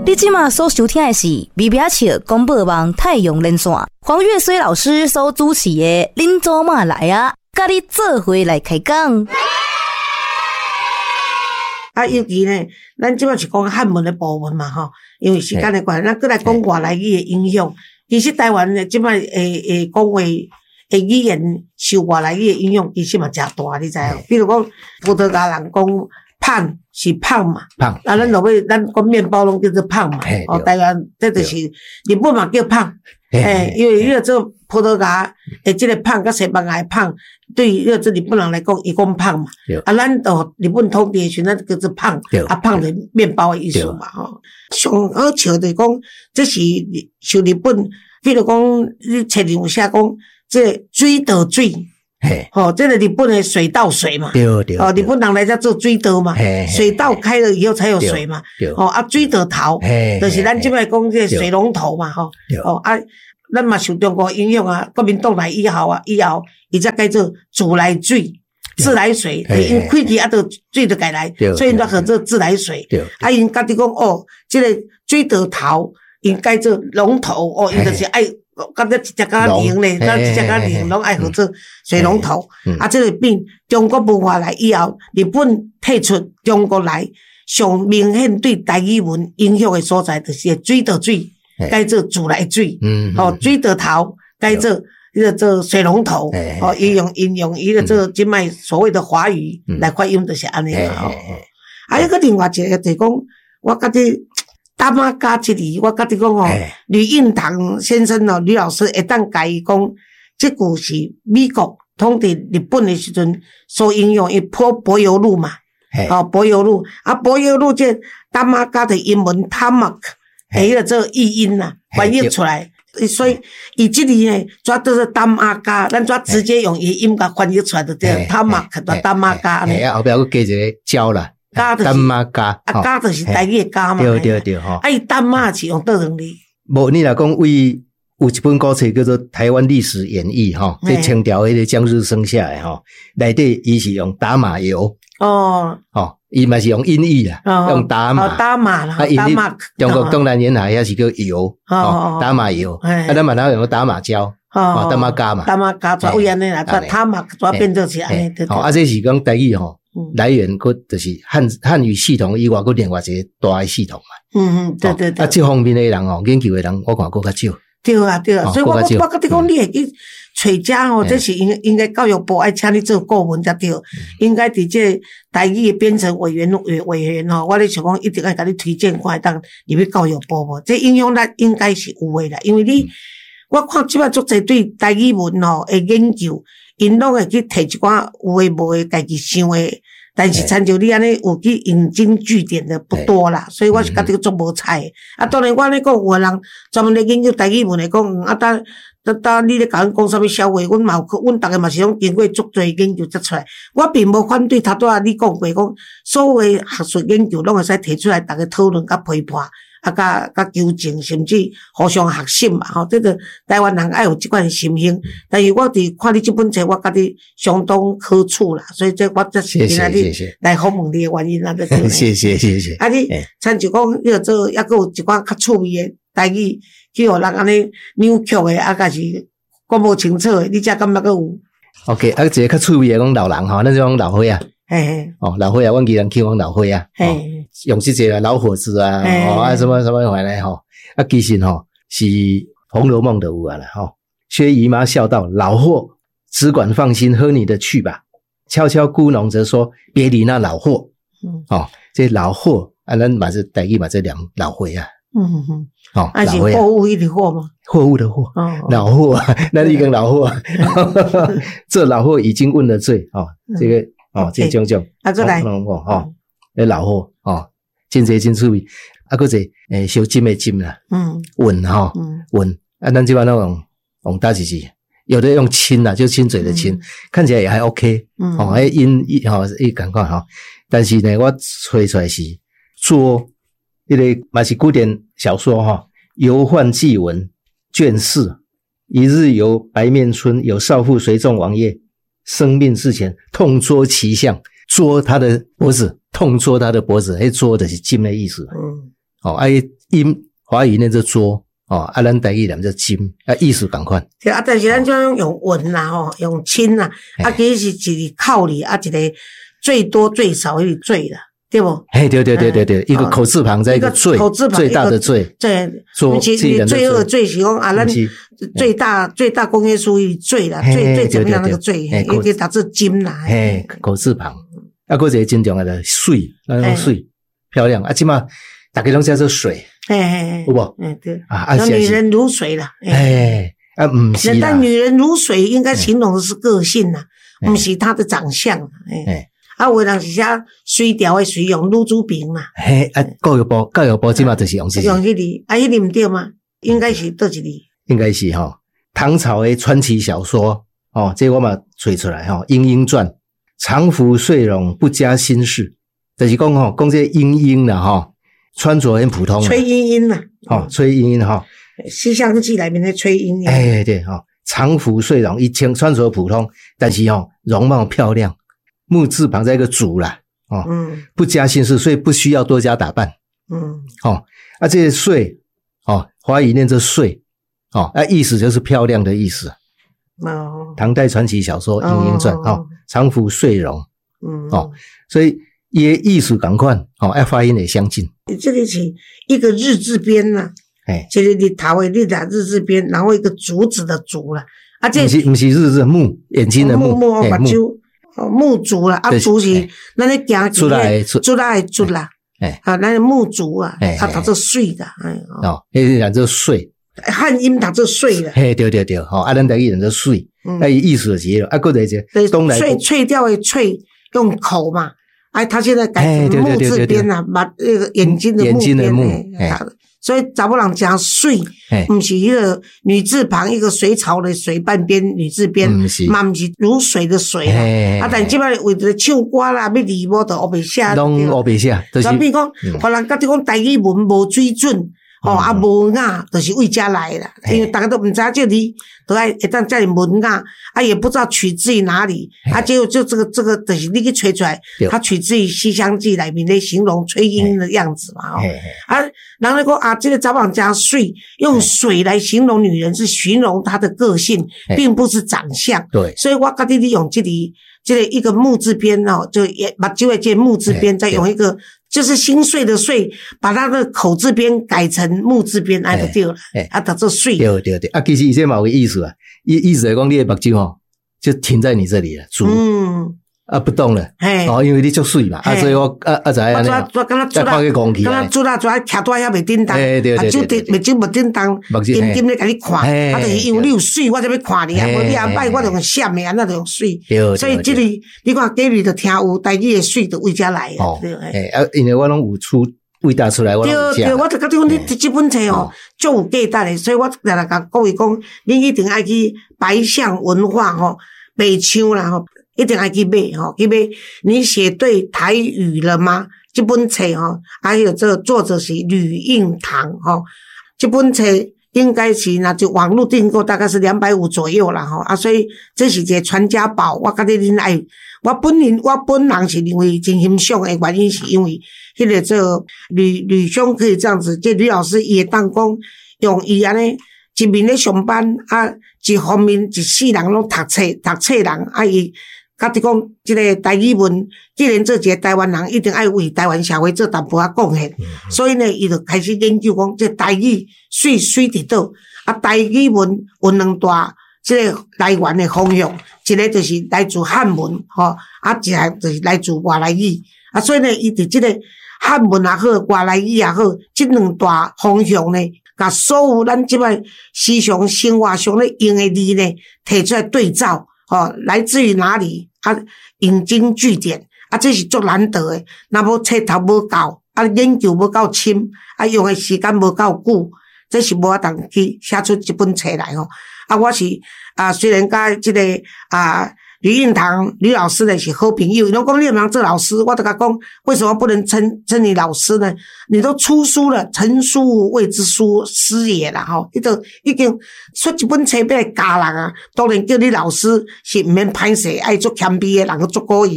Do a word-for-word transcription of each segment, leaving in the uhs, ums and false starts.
你今嘛所收听的是微表笑广播网太阳连线，黄月水老师所主持的恁祖妈来啊，甲你做伙来开讲。 啊，尤其呢，咱即摆是讲汉文的部分嘛吼，因为时间的关系，咱再来讲外来语的影响。其实台湾的即摆诶诶讲话诶语言受外来语的影响，其实嘛诚大，你知无？比如讲葡萄牙人讲胖是胖嘛， 胖啊，咱落尾咱讲面包拢叫做胖嘛，哦，台湾这就是日本嘛叫胖，诶，因为迄个做葡萄牙诶，即个胖甲西班牙的胖，对于迄个做日本人来讲，伊讲胖嘛，啊，咱到日本统治的时阵，咱叫做胖，啊，胖的面包的意思嘛，吼。上好笑就是讲，这是受日本，比如讲你册里有写讲，这水倒水。嘿，哦，这个日本的水倒水嘛， 对对， 哦，日本人来在做水道嘛，水道开了以后才有水嘛，哦，啊，水倒头，就是咱这边讲这个水龙头嘛，吼，哦，啊，咱嘛受中国影响啊，国民党来以后啊，以后伊才改做自来水，自来水，因为开机啊，都水就改来，所以因才叫做自来水，啊，因家己讲哦，这个水倒头，因改做龙头，哦，因就是爱。刚才一只甲零咧，到一只甲零，拢爱合作水龙头。啊，这个变中国文化来以后，日本退出中国来，上明显对台语文影响的所在，就是水倒水改做自来水，哦，水倒头改做迄个做水龙头，哦，伊用应用伊个做即卖所谓的华语来发音，就是安尼啦。吼，啊，一个另外一个就是讲，我觉得。大妈加一字，我甲你讲哦，吕应堂先生哦，吕老师会当甲伊讲，这句是美国统治日本的时阵所引用，伊破柏油路嘛，哦，柏油路啊，柏油路这大妈加的英文 tarmac， 迄个做译音呐，翻译出来，所以伊这里呢，主要都是大妈加，咱主要直接用译音甲翻译出来的这 tarmac， 大妈加呢， 后壁佫加一个胶啦。 加就是丹妈加， 啊加就是台语的加嘛， 对对对吼。 啊，伊丹妈是用倒两字。 无你若讲为有一本古册叫做《台湾历史演义》吼，这清朝迄个江日升下来吼，内底伊是用打马油哦，吼，伊嘛是用音译啦，用打马， 打马啦，打马。 中国东南沿海也是叫油，哦，打马油，啊，咱嘛哪用打马胶，哦，打马加嘛， 打马加主要为安尼啦，打马主要变做是安尼。 好，啊，这是讲台语吼。来源个就是汉汉语系统以外，个另外一个大的系统嘛。嗯嗯，对对对。啊，这方面的人哦，研究的人，我看更较少。 对啊对啊，所以我我我跟你讲，你会去找家哦，这是应应该教育部爱请你做顾问才对。应该伫这台语的编程委员委委员吼，我咧想讲一定爱甲你推荐看当入去教育部无，这影响力应该是有诶啦，因为你我看即摆足侪对台语文吼诶研究。因拢会去摕一寡有诶无诶家己想诶，但是参照你安尼有去引经据典的不多啦，所以我是觉得足无彩诶。啊，当然我咧讲有诶人专门咧研究台语文诶，讲啊，当当当你咧甲阮讲啥物消话，阮嘛有去，阮逐个嘛是拢经过足多研究才出来。我并无反对头拄仔你讲过讲，所有诶学术研究拢会使提出来，逐个讨论甲批判。啊，甲甲纠正，甚至互相学习嘛，吼，这个台湾人爱有即款心性。但是我伫看你这本册，我觉得相当可取啦，所以这我这是今仔日来访问你的原因啦。 谢谢谢谢。 啊，你参就讲你要做，抑佫有一寡较趣味的台语，去互人安尼扭曲的，啊，甲是讲无清楚的，你才感觉佫有。 OK， 啊，一个较趣味的讲老人吼，咱就讲老伙仔。嘿嘿，哦，老伙仔，阮既然去讲老伙仔，哦，用这些老伙子啊，哦啊什么什么回来吼，啊其实吼是《红楼梦》的有啊啦，吼，薛姨妈笑道：“老货只管放心，喝你的去吧。”悄悄咕哝则说：“别理那老货。”嗯，哦，这老货啊，咱嘛是台语嘛，这两老伙啊，嗯嗯嗯，哦， 啊是货物一的货吗？ 货物的货，哦，老货啊，那一根老货，这老货已经问了罪，哦，这个。哦，这种种， 啊，再来， 哦，诶，老货，哦，真侪真趣味，啊，搁一诶，小金的金啦，嗯，吻哈，嗯，吻，啊，咱即摆那种用大几字，有的用亲啦，就亲嘴的亲，看起来也还 OK，嗯，哦，诶，音一吼一感觉哈，但是呢，我吹出来是捉，迄个嘛是古典小说哈，游宦祭文卷四，一日游白面村，有少妇随众王爷。生命之前，痛捉其项，捉他的脖子，痛捉他的脖子，迄捉的是金的意思。嗯，哦，哎， 音，华语念做桌哦，啊，咱台语念做金，啊，意思同款。 对啊，但是咱就用文啦吼，用亲啦，啊，其实是一个口里啊，一个最多最少一个最啦。对不？ 嘿，对对对对对，一个口字旁，在一个最， 口字旁， 最大的最， 对， 做最最恶最是讲啊，咱最大最大公约数一最啦，最最怎么样那个最，因为打字金啦， 嘿，口字旁，啊，个一个真重要的水，那种水漂亮，啊，起码大家拢叫做水， 嘿嘿， 有无？ 嗯，对， 啊， 女人如水啦， 哎，啊，不是啦， 但女人如水应该形容的是个性啦，不是她的长相，哎。啊，有人是写水调的水用女主平嘛。 嘿，啊，教育部教育部即嘛就是用这个。 用迄个，啊，迄个唔对吗？应该是倒一个。 应该是吼，唐朝的传奇小说哦，这我嘛找出来吼，《莺莺传》，常服睡容，不加心事，就是讲吼，讲这莺莺啦吼，穿着很普通。 崔莺莺啦， 哦，崔莺莺哈， 《西厢记》里面的崔莺莺。 哎，对哈，常服睡容，一穿穿着普通，但是吼容貌漂亮。木字旁在一个主啦，哦，嗯，不加心事，所以不需要多加打扮，嗯，哦，啊，这些睡，哦，华语念作睡，哦，啊，意思就是漂亮的意思，哦，唐代传奇小说《莺莺传》哦，常服睡容，嗯，哦，所以也意思同款，哦，啊，发音也相近。 这个是一个日字边呐，哎，这个你头的你打日字边，然后一个竹子的竹啦，啊，这不是不是日字木，眼睛的木， 木木目珠。哦，木竹啦，啊，竹是咱咧行出来出来竹啦，哎，啊，咱木竹啊，啊，读做水的，哎， 哦，迄个叫做水， 汉音读做水啦， 嘿，对对对，吼，啊，咱台语念做水，啊，伊意思就是，啊，搁一个东来脆脆掉的脆用口嘛，哎，他现在改成木字边啦，把那个眼睛的眼睛的木， 所以查某人讲水，不是一个女字旁一个水草的水半边女字边，嘛不是如水的水啦。啊，但即摆为着唱歌啦，要字幕都学袂写， 拢学袂写。 所以讲，互人甲你讲台语文无水准，哦啊无雅，就是为遮来啦。因为大家都毋知这字都爱会当遮尔文雅，啊也不知道取自于哪里，啊结果就这个这个就是你去吹出来，它取自于《西厢记》里面咧形容崔莺的样子嘛，哦啊。然后讲啊，这个查某人加水，用水来形容女人，是形容她的个性，并不是长相。 对， 所以我跟你利用这里这个一个木字边哦，就也把就会借木字边，再用一个就是心碎的碎，把它的口字边改成木字边，哎就对了，啊，读做水。 对对对，啊，其实伊这嘛有个意思啊，意意思来讲，你的目睭哦，就停在你这里了，主。嗯。啊，不动了，哦，因为你足水嘛，啊，所以我啊啊在安尼，再放个空气， 刚刚做啦做啊，徛在遐袂叮当，啊，手滴目睭无叮当，点点咧甲你看，啊，就是因为你有水，我才要看你啊，无你啊摆我就用闪的，安那就用水，所以这里你看隔壁就听有台语的水就为遮来啊，对， 诶，啊，因为我拢有出味道出来，我拢对对，我就甲你讲，你这本册哦，足有价值的，所以我来来甲各位讲，你一定爱去白象文化吼，北唱啦吼。一定要去买吼，去买。你写对台语了吗？这本册吼，还有这个作者是吕应堂吼，这本册应该是那就网络订购大概是两百五左右啦吼啊，所以这是一个传家宝。我觉得恁爱，我本人我本人是认为真欣赏的原因，是因为迄个这个吕吕兄可以这样子，这吕老师也当讲用伊安尼。一面咧上班啊，一方面一世人拢读册，读册人啊伊。甲你讲，这个台语文，既然做一个台湾人，一定爱为台湾社会做淡薄仔贡献，所以呢，伊就开始研究讲，这台语水水伫倒，啊，台语文有两大这个来源的方向，一个就是来自汉文，吼，啊，一个就是来自外来语，啊，所以呢，伊伫这个汉文也好，外来语也好，这两大方向呢，甲所有咱即摆时常生活上咧用的字呢，提出来对照。哦，来自于哪里？啊，引经据典，啊，这是足难得的。若无册头无够，啊，研究无够深，啊，用的时间无够久，这是无法当去写出一本册来吼。啊，我是啊，虽然甲这个啊吕应堂吕老师呢是好朋友，伊拢讲你能做老师，我就甲讲，为什么不能称称你老师呢？你都出书了，成书谓之书师也啦吼，伊就已经出一本册要来教人啊，当然叫你老师是毋免歹势，爱做谦卑的人去做鼓伊。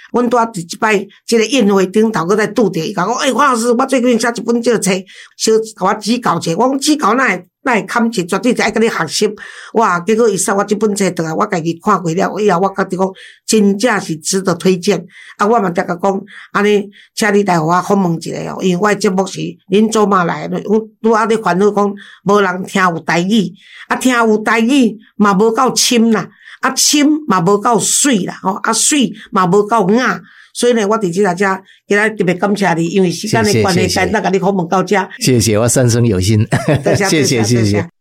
阮拄啊伫一摆即个宴会顶头，搁在拄着伊甲我，诶、欸，黄老师，我最近写一本即个册，小甲我指教者，我讲指教哪会哪会砍切，绝对是爱甲你学习。哇，结果伊送我即本册倒来，我家己看过了，以后我觉得讲真正是值得推荐。啊，我嘛则甲讲，安尼，请你来互我访问一下哦，因为我的节目是恁做嘛来，阮拄啊咧烦恼讲无人听有台语，啊听有台语嘛无够深啦。啊，深嘛无够水啦，吼，啊水嘛无够雅，所以呢，我伫即下遮，今仔特别感谢你，因为时间的关系，简单甲你访问到遮。 谢谢，我三生有幸，谢谢，谢谢。